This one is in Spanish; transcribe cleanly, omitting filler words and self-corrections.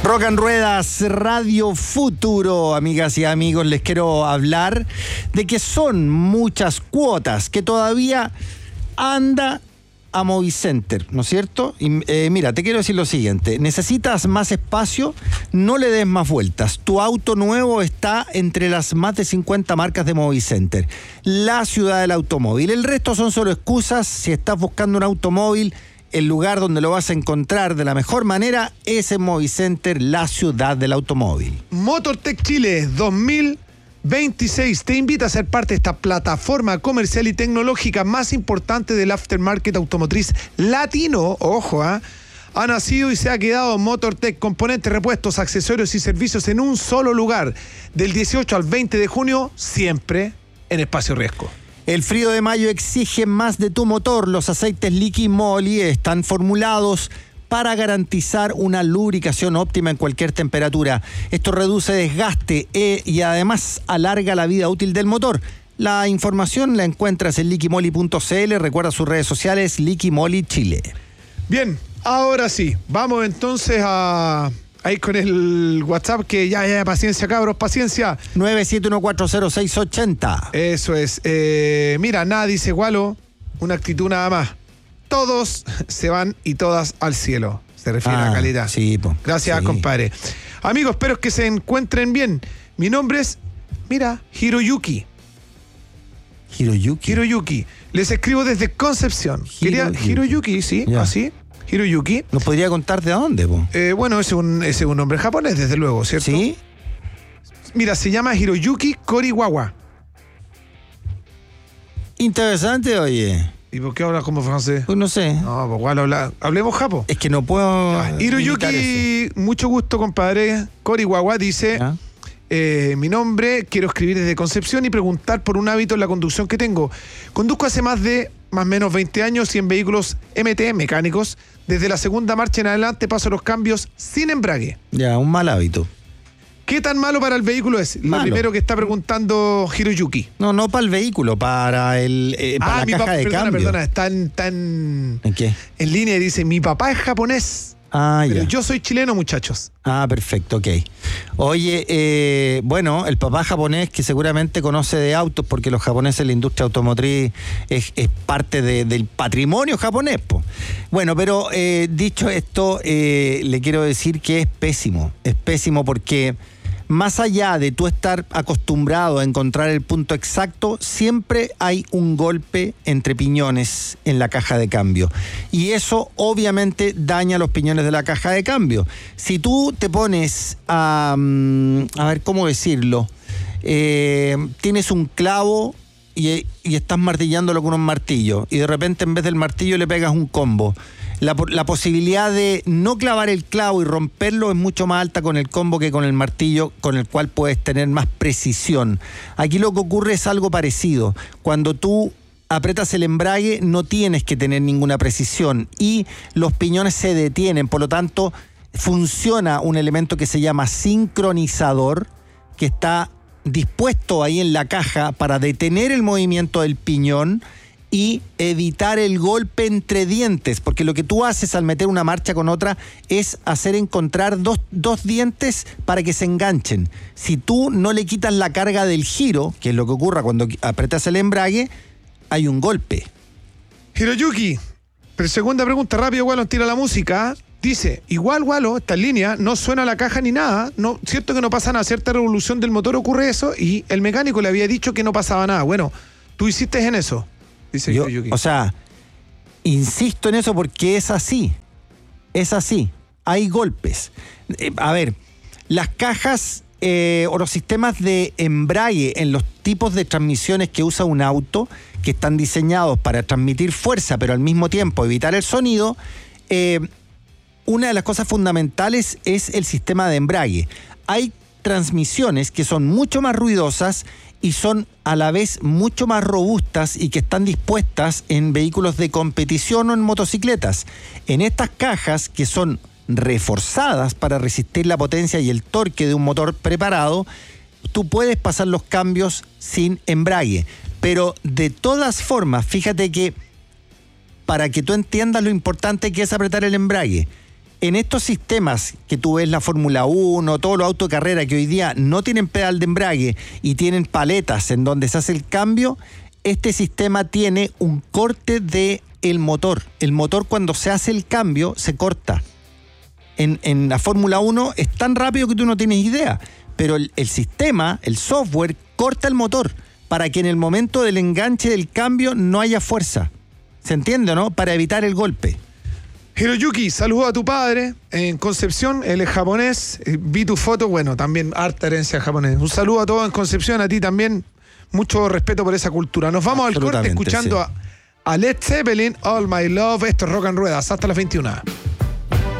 Rock and Ruedas, Radio Futuro, amigas y amigos, les quiero hablar de que son muchas cuotas que todavía anda a Movicenter, ¿no es cierto? Y, mira, te quiero decir lo siguiente: necesitas más espacio, no le des más vueltas. Tu auto nuevo está entre las más de 50 marcas de Movicenter, la ciudad del automóvil. El resto son solo excusas. Si estás buscando un automóvil, el lugar donde lo vas a encontrar de la mejor manera es en Movicenter, la ciudad del automóvil. Motortech Chile 2026 te invita a ser parte de esta plataforma comercial y tecnológica más importante del aftermarket automotriz latino. Ojo, ha nacido y se ha quedado Motortech, componentes, repuestos, accesorios y servicios en un solo lugar. Del 18 al 20 de junio, siempre en Espacio Riesgo. El frío de mayo exige más de tu motor. Los aceites Liqui Moly están formulados para garantizar una lubricación óptima en cualquier temperatura. Esto reduce desgaste y además alarga la vida útil del motor. La información la encuentras en liquimoli.cl. Recuerda sus redes sociales, Liqui Moly Chile. Bien, ahora sí, vamos entonces a ir con el WhatsApp, que ya, paciencia, cabros, paciencia. 971400680. Eso es. Mira, nada dice Gualo, una actitud nada más. Todos se van y todas al cielo. Se refiere a calidad. Sí, po. Gracias, sí. Compadre. Amigos, espero que se encuentren bien. Mi nombre es, mira, Hiroyuki. Hiroyuki. Les escribo desde Concepción. Hiroyuki, sí, ya. Así. Hiroyuki. ¿Nos podría contar de dónde, po? Bueno, ese es un nombre japonés, desde luego, ¿cierto? Sí. Mira, se llama Hiroyuki Koriwawa. Interesante, oye. ¿Y por qué hablas como francés? Pues no sé. No, pues igual hablemos japo. Es que no puedo. Hiroyuki, mucho gusto, compadre. Koriwawa dice: mi nombre, quiero escribir desde Concepción y preguntar por un hábito en la conducción que tengo. Conduzco hace más o menos 20 años y en vehículos MT, mecánicos. Desde la segunda marcha en adelante paso los cambios sin embrague. Ya, un mal hábito. ¿Qué tan malo para el vehículo es? Lo primero que está preguntando Hiroyuki. No para el vehículo, para la caja de cambio. Perdona, está en qué? En línea y dice: mi papá es japonés. Pero yo soy chileno, muchachos. Perfecto, ok. Oye, bueno, el papá japonés, que seguramente conoce de autos, porque los japoneses, la industria automotriz es parte del patrimonio japonés, po. Bueno, pero dicho esto, le quiero decir que es pésimo porque más allá de tú estar acostumbrado a encontrar el punto exacto, siempre hay un golpe entre piñones en la caja de cambio. Y eso obviamente daña los piñones de la caja de cambio. Si tú te pones a ver cómo decirlo, tienes un clavo y estás martillándolo con un martillo, y de repente en vez del martillo le pegas un combo. La posibilidad de no clavar el clavo y romperlo es mucho más alta con el combo que con el martillo, con el cual puedes tener más precisión. Aquí lo que ocurre es algo parecido. Cuando tú apretas el embrague, no tienes que tener ninguna precisión y los piñones se detienen. Por lo tanto, funciona un elemento que se llama sincronizador, que está dispuesto ahí en la caja para detener el movimiento del piñón y evitar el golpe entre dientes, porque lo que tú haces al meter una marcha con otra es hacer encontrar dos dientes para que se enganchen. Si tú no le quitas la carga del giro, que es lo que ocurre cuando apretas el embrague, hay un golpe. Hiroyuki, pero segunda pregunta, rápido, Wallo, tira la música. Dice: igual, Wallo, está en línea, no suena la caja ni nada, no, cierto que no pasa nada, cierta revolución del motor ocurre eso, y el mecánico le había dicho que no pasaba nada. Bueno, tú hiciste en eso. Dice Hiroyuki. O sea, insisto en eso porque es así, hay golpes. A ver, las cajas o los sistemas de embrague en los tipos de transmisiones que usa un auto, que están diseñados para transmitir fuerza pero al mismo tiempo evitar el sonido, una de las cosas fundamentales es el sistema de embrague. Hay transmisiones que son mucho más ruidosas y son a la vez mucho más robustas y que están dispuestas en vehículos de competición o en motocicletas. En estas cajas, que son reforzadas para resistir la potencia y el torque de un motor preparado, tú puedes pasar los cambios sin embrague. Pero de todas formas, fíjate que para que tú entiendas lo importante que es apretar el embrague, en estos sistemas que tú ves, la Fórmula 1, todos los autos de carrera que hoy día no tienen pedal de embrague y tienen paletas en donde se hace el cambio, este sistema tiene un corte del motor. El motor, cuando se hace el cambio, se corta. En la Fórmula 1 es tan rápido que tú no tienes idea, pero el sistema, el software, corta el motor para que en el momento del enganche del cambio no haya fuerza. ¿Se entiende, no? Para evitar el golpe. Hiroyuki, saludo a tu padre en Concepción, él es japonés, vi tu foto, bueno, también harta herencia japonesa. Un saludo a todos en Concepción, a ti también, mucho respeto por esa cultura. Nos vamos al corte escuchando a Led Zeppelin, All My Love, esto es Rock and Ruedas, hasta las 21.